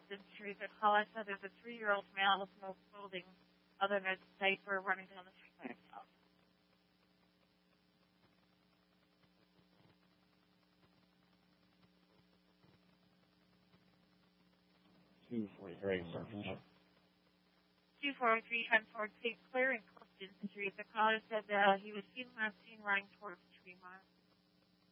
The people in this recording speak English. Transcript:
Then Teresa caller said there's a 3-year-old male with no clothing other than a diaper running down the street by himself. Two four three times towards St. Clair in Clifton. Teresa caller said he was seen last seen running towards Tremont.